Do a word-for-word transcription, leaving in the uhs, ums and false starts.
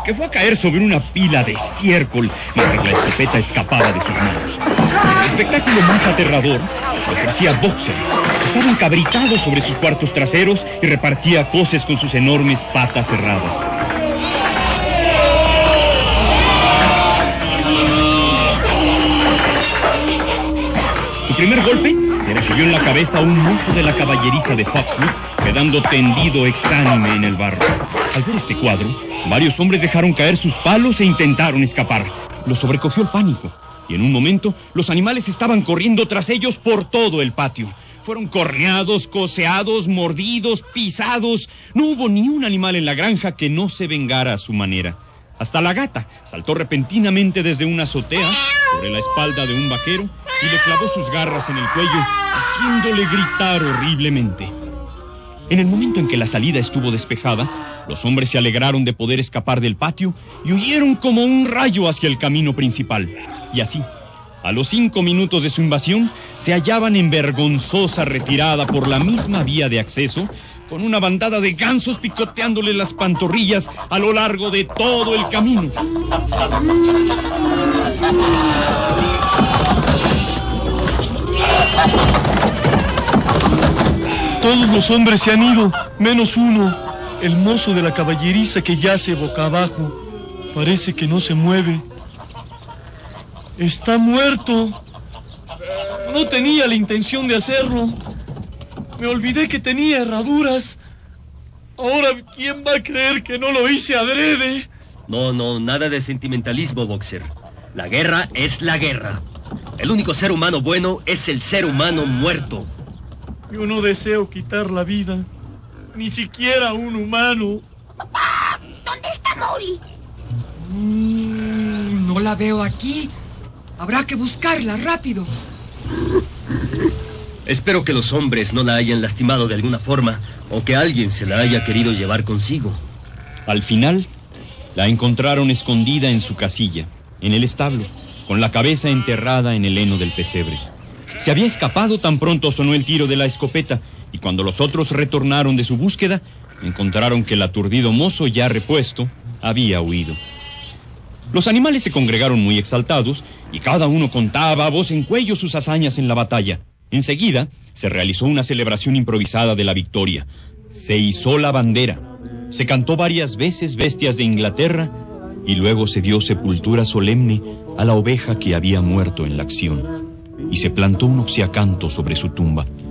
que fue a caer sobre una pila de estiércol mientras la escopeta escapaba de sus manos. El espectáculo más aterrador lo ofrecía Boxer. Estaba encabritado sobre sus cuartos traseros y repartía coces con sus enormes patas cerradas. Su primer golpe le recibió en la cabeza a un mozo de la caballeriza de Foxley, quedando tendido exánime en el barro. Al ver este cuadro, varios hombres dejaron caer sus palos e intentaron escapar. Los sobrecogió el pánico, y en un momento los animales estaban corriendo tras ellos por todo el patio. Fueron corneados, coceados, mordidos, pisados. No hubo ni un animal en la granja que no se vengara a su manera. Hasta la gata saltó repentinamente desde una azotea sobre la espalda de un vaquero y le clavó sus garras en el cuello, haciéndole gritar horriblemente. En el momento en que la salida estuvo despejada, los hombres se alegraron de poder escapar del patio y huyeron como un rayo hacia el camino principal. Y así, a los cinco minutos de su invasión, se hallaban en vergonzosa retirada por la misma vía de acceso, con una bandada de gansos picoteándole las pantorrillas a lo largo de todo el camino. Todos los hombres se han ido, menos uno, el mozo de la caballeriza que yace boca abajo. Parece que no se mueve. Está muerto. No tenía la intención de hacerlo. Me olvidé que tenía herraduras. Ahora, ¿quién va a creer que no lo hice adrede? No, no, nada de sentimentalismo, Boxer. La guerra es la guerra. El único ser humano bueno es el ser humano muerto. Yo no deseo quitar la vida, ni siquiera a un humano. Papá, ¿dónde está Mori? Mm, no la veo aquí. Habrá que buscarla rápido. Espero que los hombres no la hayan lastimado de alguna forma, o que alguien se la haya querido llevar consigo. Al final, la encontraron escondida en su casilla, en el establo, con la cabeza enterrada en el heno del pesebre. Se había escapado tan pronto sonó el tiro de la escopeta, y cuando los otros retornaron de su búsqueda, encontraron que el aturdido mozo, ya repuesto, había huido. Los animales se congregaron muy exaltados, y cada uno contaba a voz en cuello sus hazañas en la batalla. Enseguida, se realizó una celebración improvisada de la victoria. Se izó la bandera, se cantó varias veces Bestias de Inglaterra, y luego se dio sepultura solemne a la oveja que había muerto en la acción, y se plantó un oxiacanto sobre su tumba.